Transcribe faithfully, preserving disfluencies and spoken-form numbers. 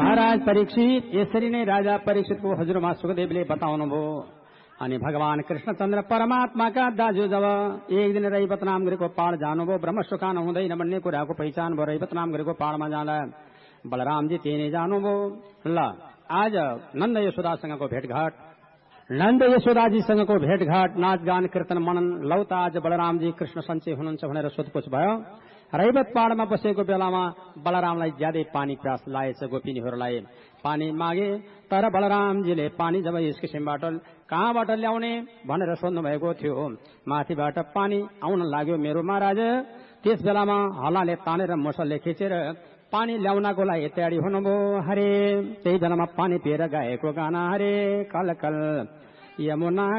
महाराज परीक्षित यसरी नै राजा परीक्षितको हजुरमा सुखदेवले बताउनुभयो। अनि भगवान कृष्णचन्द्र परमात्माका दाजु जब एक दिन रैवत नाम गरेको पहाड़ जानुभयो, ब्रह्म सुखान हुँदैन भन्ने कुराको पहिचान भयो। रैवत नाम गरेको पहाड़मा जाँदा बलरामजी त्यही नै जानुभयो। ल आज नन्द यशोदासँगको भेटघाट, नन्द यशोदाजीसँगको भेटघाट, नाचगान कीर्तन मनन लौ त आज बलरामजी कृष्ण सन्चै हुनुहुन्छ भनेर सोधपुछ भयो। रैवत पहाड़मा बसेको बेलामा बलरामलाई ज्यादै पानी प्यास लागेछ। गोपिनीहरूलाई पानी मागे, तर बलरामजीले पानी जब यस किसिमबाट कहाँबाट ल्याउने भनेर सोध्नु भएको थियो। माथिबाट पानी आउन लाग्यो मेरो महाराज। त्यस बेलामा हल्लाले तानेर मुसलले खिचेर पानी ल्याउनको लागि तयारी हुनुभयो। हरे त्यही बेलामा पानी पिएर गाएको गाना हरे कल कल यमुना